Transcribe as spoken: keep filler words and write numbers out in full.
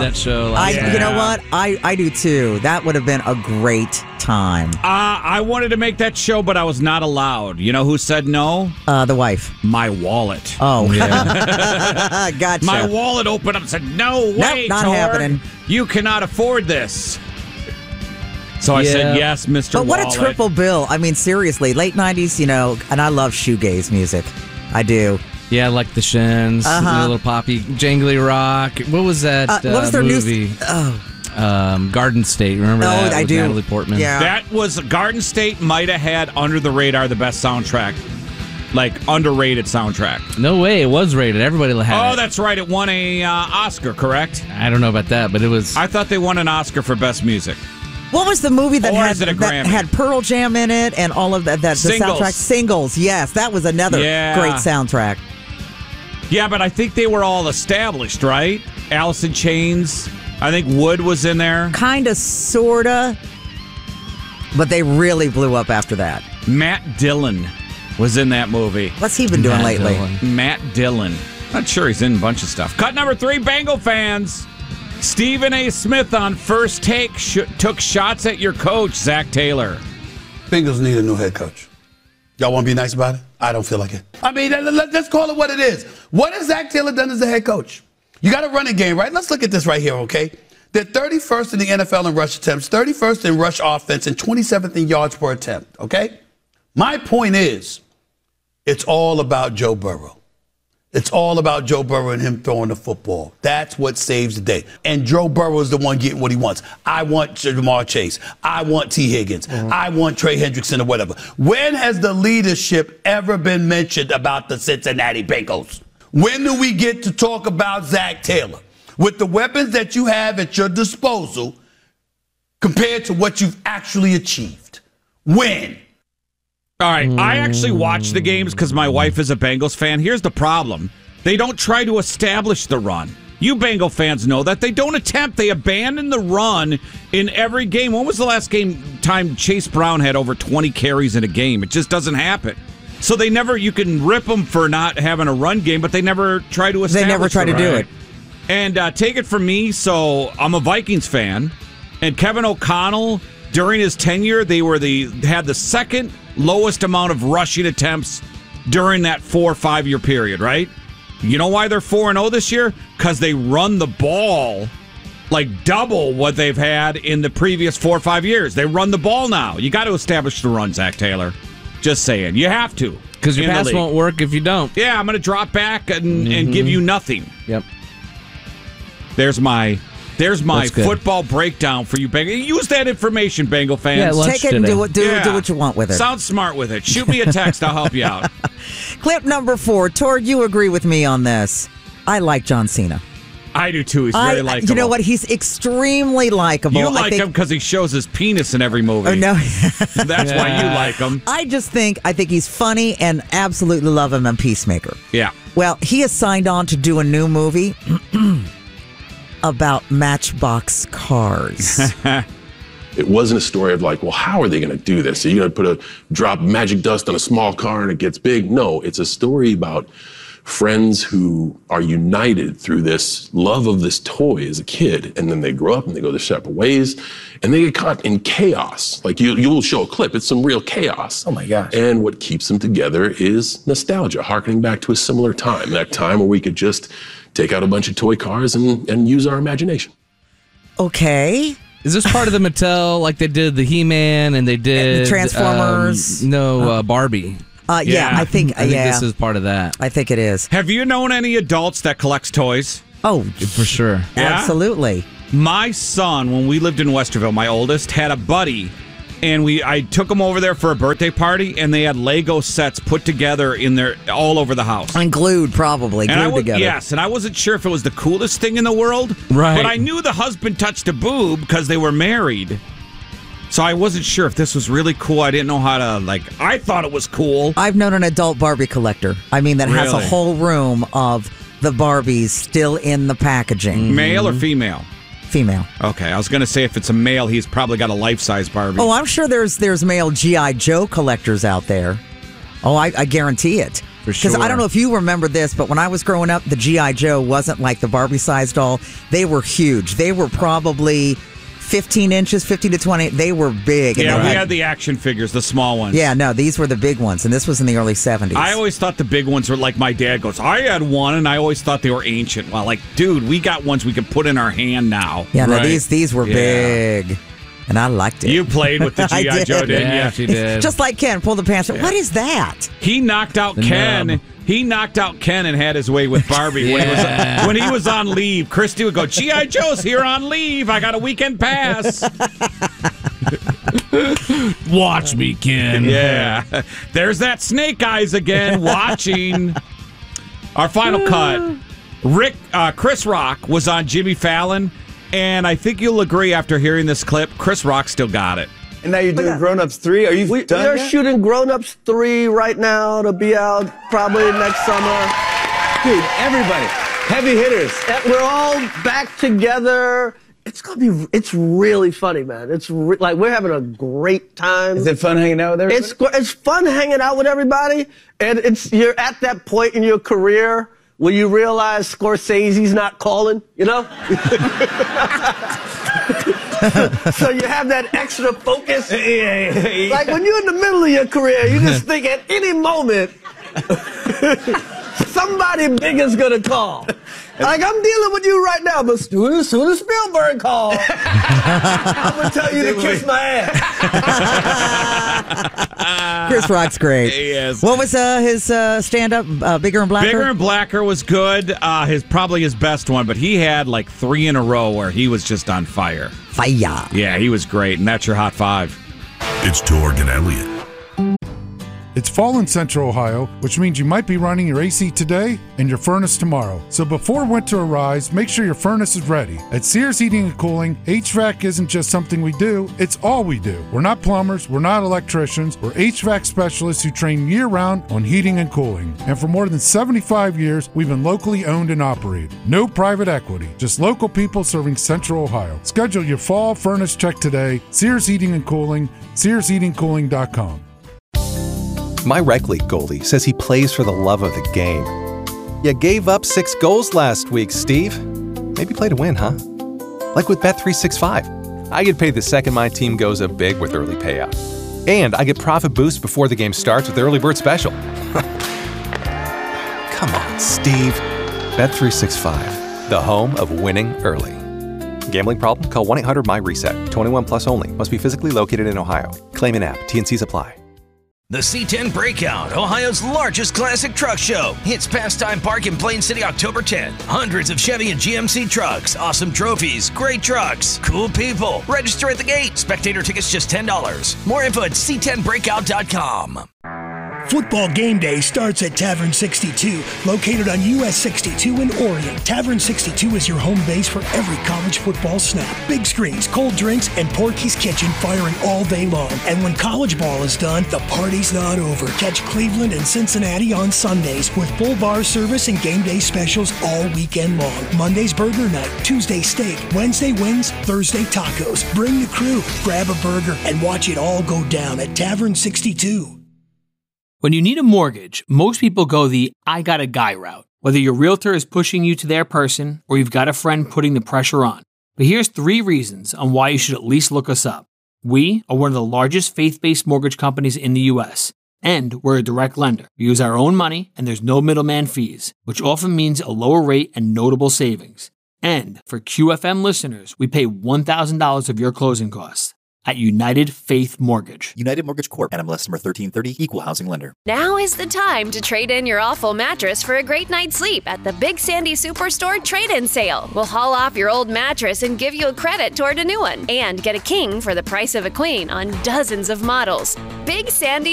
that show. I, Last You know what? I, I do too. That would have been a great time. Uh, I wanted to make that show, but I was not allowed. You know who said no? Uh, the wife. My wallet. Oh, yeah. Gotcha. My wallet opened up and said, no way, Nope, not Torg. happening. You cannot afford this. So I Yeah. said, yes, Mister But what Wallet. a triple bill. I mean, seriously, late nineties, you know, and I love shoegaze music. I do. Yeah, like the Shins, Uh-huh. the Little Poppy, Jangly Rock. What was that Uh, what was uh, their new- movie? Oh. Um, Garden State. Remember Oh, that? I with do. Natalie Portman. Yeah. That was, Garden State might have had Under the Radar the best soundtrack. Like, underrated soundtrack. No way, it was rated. Everybody had Oh, it. that's right. It won a uh, Oscar, correct? I don't know about that, but it was. I thought they won an Oscar for best music. What was the movie that, Or had, is it a that Grammy? had Pearl Jam in it and all of that? that the Singles. soundtrack Singles. Yes, that was another Yeah. great soundtrack. Yeah, but I think they were all established, right? Alice in Chains. I think Wood was in there. Kind of, sort of. But they really blew up after that. Matt Dillon was in that movie. What's he been doing Matt lately? Dillon. Matt Dillon. Not sure he's in a bunch of stuff. Cut number three, Bengal fans. Stephen A. Smith on First Take sh- took shots at your coach, Zach Taylor. Bengals need a new head coach. Y'all want to be nice about it? I don't feel like it. I mean, let, let, let's call it what it is. What has Zach Taylor done as a head coach? You got to run a game, right? Let's look at this right here, okay? They're thirty-first in the N F L in rush attempts, thirty-first in rush offense, and twenty-seventh in yards per attempt, okay? My point is, it's all about Joe Burrow. It's all about Joe Burrow and him throwing the football. That's what saves the day. And Joe Burrow is the one getting what he wants. I want Jamar Chase. I want T. Higgins. Mm-hmm. I want Trey Hendrickson or whatever. When has the leadership ever been mentioned about the Cincinnati Bengals? When do we get to talk about Zach Taylor? With the weapons that you have at your disposal compared to what you've actually achieved. When? All right, I actually watch the games because my wife is a Bengals fan. Here's the problem. They don't try to establish the run. You Bengal fans know that. They don't attempt. They abandon the run in every game. When was the last game time Chase Brown had over twenty carries in a game? It just doesn't happen. So they never, you can rip them for not having a run game, but they never try to establish They never try the to do run. it. And uh, take it from me, so I'm a Vikings fan, and Kevin O'Connell, during his tenure, they were the had the second lowest amount of rushing attempts during that four or five year period, right? You know why they're four and oh this year? Because they run the ball like double what they've had in the previous four or five years. They run the ball now. You got to establish the run, Zach Taylor. Just saying. You have to. Because your in the pass league. won't work if you don't. Yeah, I'm going to drop back and, and give you nothing. Yep. There's my there's my That's good. football breakdown for you, Bengal. Use that information, Bengal fans. Yeah, lunch Take it and today. do what, do, Yeah. do what you want with it. Sound smart with it. Shoot me a text. I'll help you out. Clip number four. Torg, you agree with me on this. I like John Cena. I do too. He's I, very likable. you know what? He's extremely likable. You I like think, him because he shows his penis in every movie. Oh, no. That's why you like him. I just think, I think he's funny and absolutely love him in Peacemaker. Yeah. Well, he has signed on to do a new movie about Matchbox cars. It wasn't a story of like, well, how are they going to do this? Are you going to put a drop magic dust on a small car and it gets big? No, it's a story about friends who are united through this love of this toy as a kid, and then they grow up and they go their separate ways, and they get caught in chaos. Like you, you will show a clip; it's some real chaos. Oh my gosh! And what keeps them together is nostalgia, harkening back to a similar time, that time where we could just take out a bunch of toy cars and, and use our imagination. Okay. Is this part of the Mattel, like they did the He-Man and they did The Transformers? Um, no, uh, Barbie. Uh, yeah, Yeah. I think, I think yeah, this is part of that. I think it is. Have you known any adults that collects toys? Oh, For sure. Yeah? absolutely. My son, when we lived in Westerville, my oldest, had a buddy, and we I took him over there for a birthday party, and they had Lego sets put together in their all over the house. And glued, probably. And I Glued would, together. yes, and I wasn't sure if it was the coolest thing in the world. Right. But I knew the husband touched a boob because they were married. So I wasn't sure if this was really cool. I didn't know how to, like, I thought it was cool. I've known an adult Barbie collector. I mean, that has a Really? whole room of the Barbies still in the packaging. Male or female? Female. Okay, I was going to say if it's a male, he's probably got a life-size Barbie. Oh, I'm sure there's there's male G I. Joe collectors out there. Oh, I, I guarantee it. For sure. Because I don't know if you remember this, but when I was growing up, the G I. Joe wasn't like the Barbie-sized doll. They were huge. They were probably fifteen inches, fifteen to twenty. They were big. And Yeah, they we had, had the action figures, the small ones. Yeah, no, these were the big ones, and this was in the early seventies. I always thought the big ones were like my dad goes, I had one, and I always thought they were ancient. Well, like, dude, we got ones we can put in our hand now. Yeah, no, Right. these these were Yeah. big, and I liked it. You played with the I G I. did. Joe, didn't Yeah, you? she did. Just like Ken, pull the pants. Yeah. What is that? He knocked out The Ken. nub. He knocked out Ken and had his way with Barbie when, he was, when he was on leave. Christy would go, G I. Joe's here on leave. I got a weekend pass. Watch me, Ken. Yeah. There's that Snake Eyes again watching. Our final cut. Rick, uh, Chris Rock was on Jimmy Fallon, and I think you'll agree after hearing this clip, Chris Rock still got it. And now you're doing Grown Ups three? Are you We, done we're yet? shooting Grown Ups three right now to be out probably next summer. Dude, everybody. Heavy hitters. And we're all back together. It's gonna be. It's really funny, man. It's re- like we're having a great time. Is it fun hanging out with everybody? It's gr- it's fun hanging out with everybody, and it's you're at that point in your career where you realize Scorsese's not calling. You know. So you have that extra focus. Like when you're in the middle of your career, you just think at any moment somebody big is gonna call. Like I'm dealing with you right now, but soon as soon as Spielberg calls, I'm gonna tell you to kiss my ass. Chris Rock's great. He is. What was uh, his uh, stand-up? Uh, Bigger and Blacker? Bigger and Blacker was good. Uh, his probably his best one, but he had like three in a row where he was just on fire. Fire. Yeah, he was great, and that's your hot five. It's Torg and Elliott. It's fall in Central Ohio, which means you might be running your A C today and your furnace tomorrow. So before winter arrives, make sure your furnace is ready. At Sears Heating and Cooling, H V A C isn't just something we do, it's all we do. We're not plumbers, we're not electricians, we're H V A C specialists who train year-round on heating and cooling. And for more than seventy-five years, we've been locally owned and operated. No private equity, just local people serving Central Ohio. Schedule your fall furnace check today. Sears Heating and Cooling, sears heating cooling dot com. My rec league goalie says he plays for the love of the game. You gave up six goals last week, Steve. Maybe play to win, huh? Like with Bet three sixty-five. I get paid the second my team goes up big with early payout. And I get profit boost before the game starts with the early bird special. Come on, Steve. Bet three sixty-five, the home of winning early. Gambling problem? Call one eight hundred M Y reset. twenty-one plus only. Must be physically located in Ohio. Claim in app. T N Cs apply. The C ten Breakout, Ohio's largest classic truck show, hits Pastime Park in Plain City October tenth. Hundreds of Chevy and G M C trucks, awesome trophies, great trucks, cool people. Register at the gate. Spectator tickets just ten dollars. More info at c ten breakout dot com. Football game day starts at Tavern sixty-two, located on U S sixty-two in Orion. Tavern sixty-two is your home base for every college football snap. Big screens, cold drinks, and Porky's Kitchen firing all day long. And when college ball is done, the party's not over. Catch Cleveland and Cincinnati on Sundays with full bar service and game day specials all weekend long. Monday's burger night, Tuesday steak, Wednesday wings, Thursday tacos. Bring the crew, grab a burger, and watch it all go down at Tavern sixty-two. When you need a mortgage, most people go the I got a guy route, whether your realtor is pushing you to their person or you've got a friend putting the pressure on. But here's three reasons on why you should at least look us up. We are one of the largest faith-based mortgage companies in the U S, and we're a direct lender. We use our own money, and there's no middleman fees, which often means a lower rate and notable savings. And for Q F M listeners, we pay one thousand dollars of your closing costs at United Faith Mortgage. United Mortgage Corp. N M L S number thirteen thirty, Equal Housing Lender. Now is the time to trade in your awful mattress for a great night's sleep at the Big Sandy Superstore trade-in sale. We'll haul off your old mattress and give you a credit toward a new one. And get a king for the price of a queen on dozens of models. Big Sandy